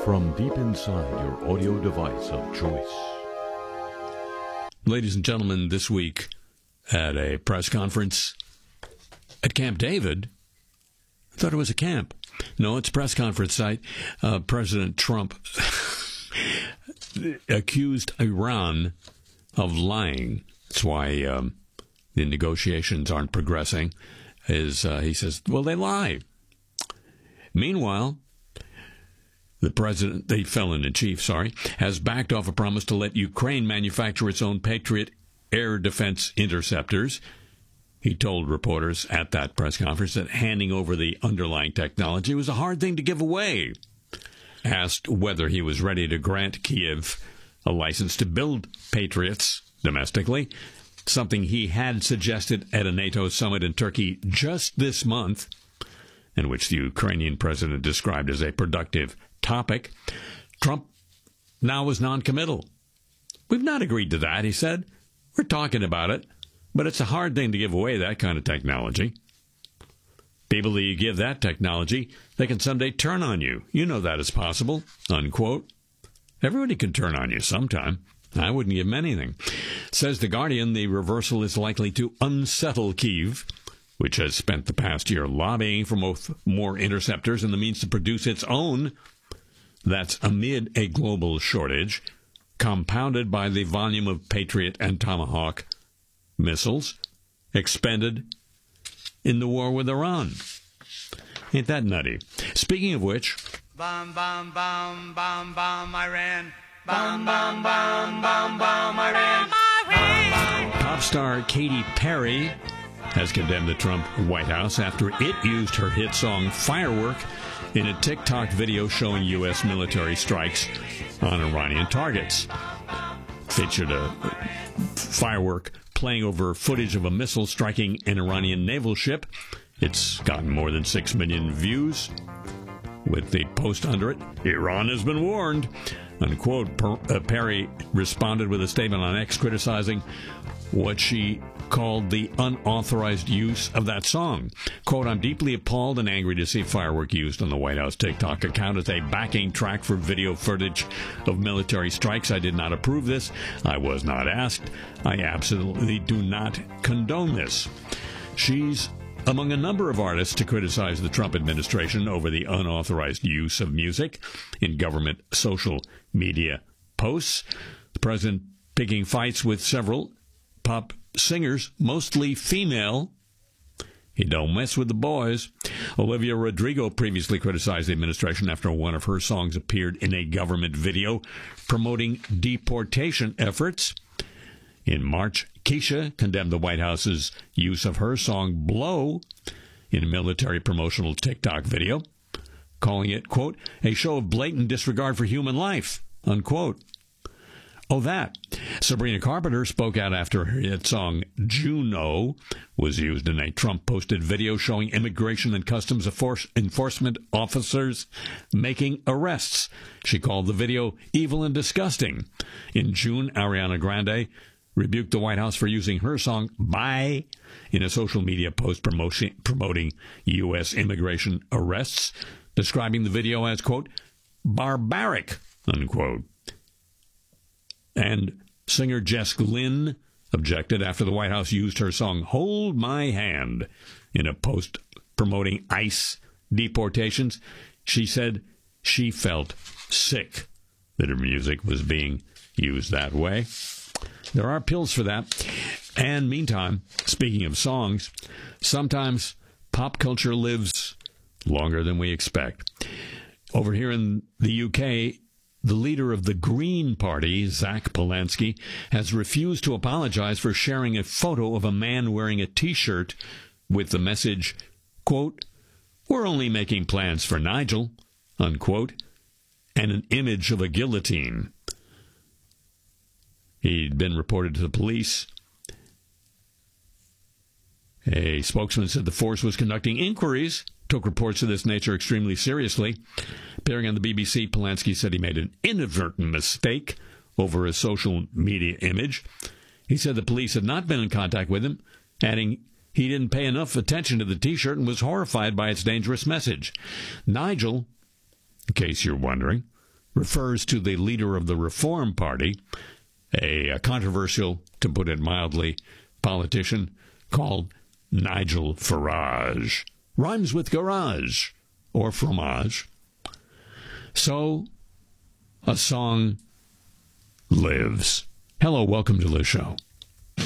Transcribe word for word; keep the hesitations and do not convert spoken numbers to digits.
from deep inside your audio device of choice. Ladies and gentlemen, this week at a press conference at Camp David, I thought it was a camp. No, it's a press conference site. Uh, President Trump accused Iran of lying. That's why um, the negotiations aren't progressing. Is uh, he says, well, they lie. Meanwhile, the president, the felon-in-chief, sorry, has backed off a promise to let Ukraine manufacture its own Patriot air defense interceptors. He told reporters at that press conference that handing over the underlying technology was a hard thing to give away. Asked whether he was ready to grant Kiev a license to build Patriots domestically, something he had suggested at a NATO summit in Turkey just this month, in which the Ukrainian president described as a productive topic, Trump now was noncommittal. We've not agreed to that, he said. We're talking about it, but it's a hard thing to give away that kind of technology. People that you give that technology, they can someday turn on you. You know that is possible, unquote. Everybody can turn on you sometime. I wouldn't give them anything. Says The Guardian, the reversal is likely to unsettle Kyiv, which has spent the past year lobbying for more interceptors and the means to produce its own. That's amid a global shortage, compounded by the volume of Patriot and Tomahawk missiles expended in the war with Iran. Ain't that nutty? Speaking of which... Bomb, bomb, bomb, bomb, bomb, Iran. Bomb, bomb, bomb, bomb, bomb, Iran. Pop star Katy Perry has condemned the Trump White House after it used her hit song Firework in a TikTok video showing U S military strikes on Iranian targets. Featured a firework playing over footage of a missile striking an Iranian naval ship. It's gotten more than six million views. With the post under it, Iran has been warned, unquote. Per, uh, Perry responded with a statement on X criticizing what she called the unauthorized use of that song. Quote, I'm deeply appalled and angry to see firework used on the White House TikTok account as a backing track for video footage of military strikes. I did not approve this. I was not asked. I absolutely do not condone this. She's among a number of artists to criticize the Trump administration over the unauthorized use of music in government social media posts. The president picking fights with several pop singers, mostly female. He don't mess with the boys. Olivia Rodrigo previously criticized the administration after one of her songs appeared in a government video promoting deportation efforts. In March, Keisha condemned the White House's use of her song Blow in a military promotional TikTok video, calling it, quote, a show of blatant disregard for human life, unquote. Oh, that. Sabrina Carpenter spoke out after her hit song Juno was used in a Trump-posted video showing Immigration and Customs Enforcement officers making arrests. She called the video evil and disgusting. In June, Ariana Grande rebuked the White House for using her song Bye in a social media post promotion, promoting U S immigration arrests, describing the video as, quote, barbaric, unquote. And singer Jess Glynn objected after the White House used her song Hold My Hand in a post promoting ICE deportations. She said she felt sick that her music was being used that way. There are pills for that. And meantime, speaking of songs, sometimes pop culture lives longer than we expect. Over here in the U K, the leader of the Green Party, Zach Polanski, has refused to apologize for sharing a photo of a man wearing a T-shirt with the message, quote, we're only making plans for Nigel, unquote, and an image of a guillotine. He'd been reported to the police. A spokesman said the force was conducting inquiries, took reports of this nature extremely seriously. Appearing on the B B C, Polanski said he made an inadvertent mistake over a social media image. He said the police had not been in contact with him, adding he didn't pay enough attention to the T-shirt and was horrified by its dangerous message. Nigel, in case you're wondering, refers to the leader of the Reform Party, a, a controversial, to put it mildly, politician called Nigel Farage. Rhymes with garage or fromage. So, a song lives. Hello, welcome to the show.